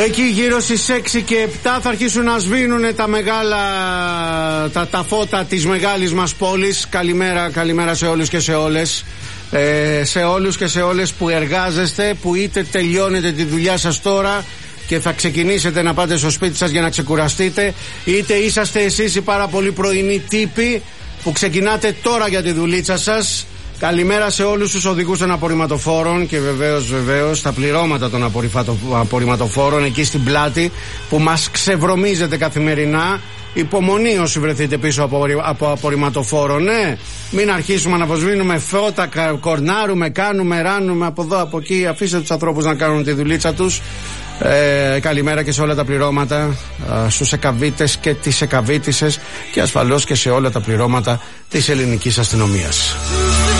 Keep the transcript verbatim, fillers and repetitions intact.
Εκεί γύρω στις έξι και επτά θα αρχίσουν να σβήνουν τα μεγάλα τα, τα φώτα της μεγάλης μας πόλης. Καλημέρα, καλημέρα σε όλους και σε όλες. Ε, σε όλους και σε όλες που εργάζεστε, που είτε τελειώνετε τη δουλειά σας τώρα και θα ξεκινήσετε να πάτε στο σπίτι σας για να ξεκουραστείτε, είτε είσαστε εσείς οι πάρα πολύ πρωινοί τύποι που ξεκινάτε τώρα για τη δουλίτσα σας. Καλημέρα σε όλους τους οδηγούς των απορριμματοφόρων και βεβαίως βεβαίως τα πληρώματα των απορριμματοφόρων εκεί στην πλάτη που μας ξεβρωμίζετε καθημερινά. Υπομονή όσοι βρεθείτε πίσω από, από απορριμματοφόρο, ναι. Μην αρχίσουμε να αποσβήνουμε φώτα, κορνάρουμε, κάνουμε, ράνουμε από εδώ, από εκεί. Αφήστε τους ανθρώπους να κάνουν τη δουλίτσα τους. Ε, καλημέρα και σε όλα τα πληρώματα, ε, στους εκαβίτες και τις εκαβίτισσες και ασφαλώς και σε όλα τα πληρώματα της ελληνικής αστυνομίας.